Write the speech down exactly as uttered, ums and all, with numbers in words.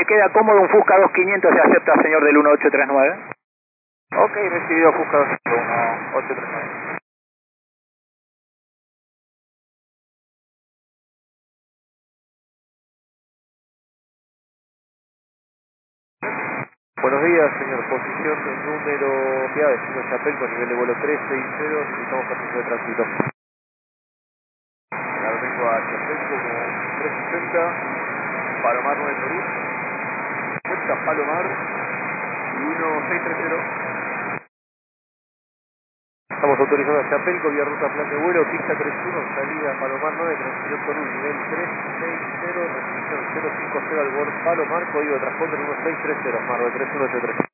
queda cómodo un Fusca dos quinientos, se acepta, señor del uno ocho tres nueve. Ok, recibido Fusca dos uno ocho tres nueve. Buenos días, señor. Posición número enviada, destino Chapelco, nivel de vuelo trescientos sesenta, necesitamos permiso de tránsito. Ahora vengo a Chapelco con trescientos sesenta, Palomar nueve Perú, Puerta Palomar y uno seis tres cero. Estamos autorizados a Chapelco, vía ruta plan de vuelo, pista treinta y uno, salida Palomar nueve, transición Perú, nivel trescientos sesenta, restricción cero cincuenta al bord Palomar, código de transporte uno seis tres cero, Marvel tres uno ocho tres.